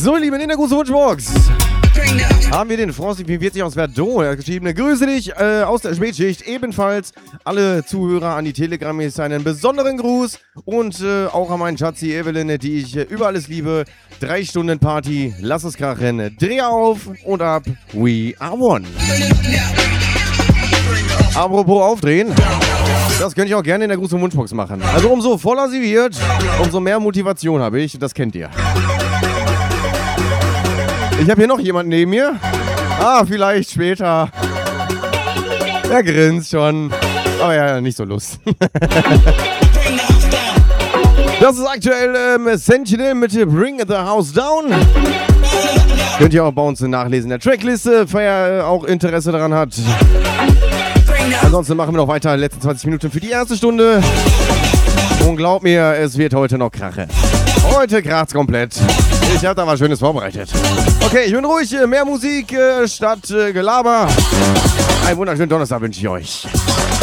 So, Lieben, in der großen Wunschbox haben wir den Frosty P40 aus Verdun. Er hat geschrieben, grüße dich aus der Spätschicht. Ebenfalls alle Zuhörer an die Telegram-Mails einen besonderen Gruß. Und auch an meinen Schatzi Evelyn, die ich über alles liebe. 3 Stunden Party, lass es krachen. Dreh auf und ab, we are one. Apropos aufdrehen, das könnte ich auch gerne in der großen Wunschbox machen. Also umso voller sie wird, umso mehr Motivation habe ich. Das kennt ihr. Ich habe hier noch jemanden neben mir. Vielleicht später. Er grinst schon. Aber ja, nicht so Lust. Das ist aktuell Sentinel mit Bring the House Down. Könnt ihr auch bei uns nachlesen in der Trackliste, wer auch Interesse daran hat. Ansonsten machen wir noch weiter. Letzte 20 Minuten für die erste Stunde. Und glaubt mir, es wird heute noch Krache. Heute kracht's komplett. Ich habe da was Schönes vorbereitet. Okay, ich bin ruhig. Mehr Musik statt Gelaber. Einen wunderschönen Donnerstag wünsche ich euch.